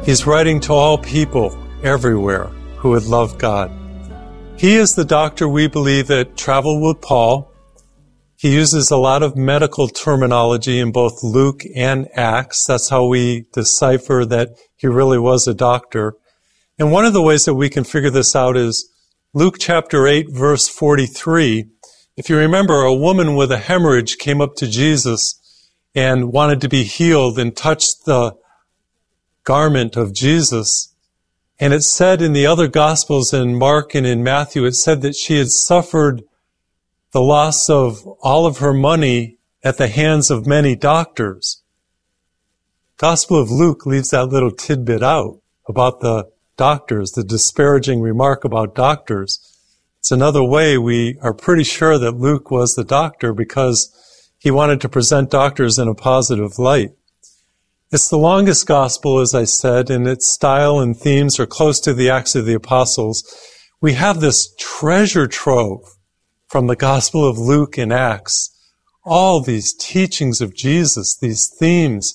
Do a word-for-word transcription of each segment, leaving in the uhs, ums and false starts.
He's writing to all people everywhere who would love God. He is the doctor, we believe, that traveled with Paul. He uses a lot of medical terminology in both Luke and Acts. That's how we decipher that he really was a doctor. And one of the ways that we can figure this out is Luke chapter eight, verse forty-three. If you remember, a woman with a hemorrhage came up to Jesus and wanted to be healed and touched the garment of Jesus. And it said in the other Gospels, in Mark and in Matthew, it said that she had suffered the loss of all of her money at the hands of many doctors. Gospel of Luke leaves that little tidbit out about the doctors, the disparaging remark about doctors. It's another way we are pretty sure that Luke was the doctor because he wanted to present doctors in a positive light. It's the longest gospel, as I said, and its style and themes are close to the Acts of the Apostles. We have this treasure trove from the Gospel of Luke and Acts, all these teachings of Jesus, these themes,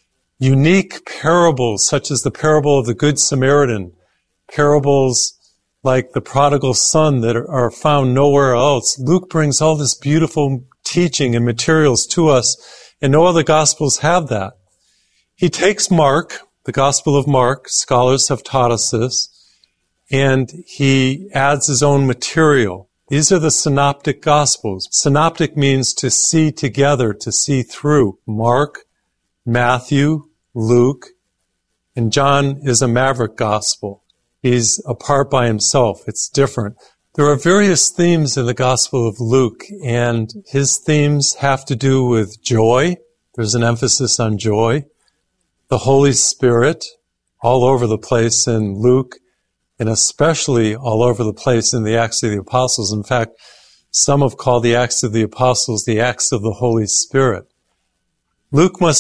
unique parables such as the parable of the Good Samaritan, parables like the prodigal son that are found nowhere else. Luke brings all this beautiful teaching and materials to us, and no other Gospels have that. He takes Mark, the Gospel of Mark, scholars have taught us this, and he adds his own material. These are the synoptic Gospels. Synoptic means to see together, to see through. Mark, Matthew, Luke, and John is a maverick Gospel. He's apart by himself. It's different. There are various themes in the Gospel of Luke, and his themes have to do with joy. There's an emphasis on joy. The Holy Spirit, all over the place in Luke, and especially all over the place in the Acts of the Apostles. In fact, some have called the Acts of the Apostles the Acts of the Holy Spirit. Luke must